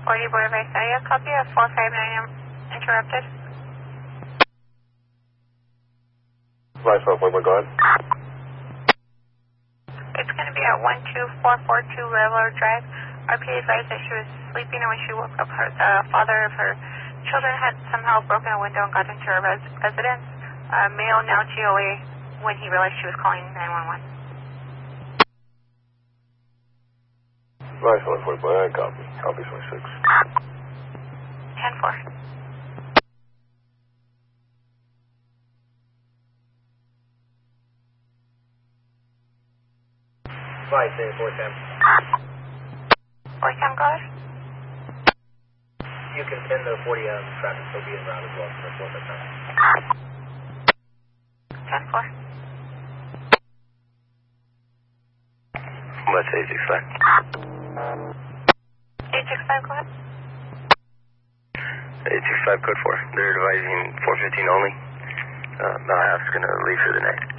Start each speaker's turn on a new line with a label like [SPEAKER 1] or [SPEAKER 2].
[SPEAKER 1] 40 Boulevard Visalia, copy of 459 interrupted.
[SPEAKER 2] Vice 1.1, go ahead.
[SPEAKER 1] It's going to be at 12442 Railroad Drive. RPA advised that she was sleeping, and when she woke up, the father of her children had somehow broken a window and got into her residence. Male, now GOA, when he realized she was calling 911.
[SPEAKER 2] Vice 1.1, copy. Copy 26.
[SPEAKER 1] 10-4.
[SPEAKER 3] Vice 410.
[SPEAKER 1] 410, go ahead.
[SPEAKER 3] You can send the 40 traffic will be en route as well for the 4th time.
[SPEAKER 1] 10-4.
[SPEAKER 2] What's 865?
[SPEAKER 1] 865, go ahead.
[SPEAKER 2] 865, code 4. They're advising 415 only. Malhouse is going to leave for the night.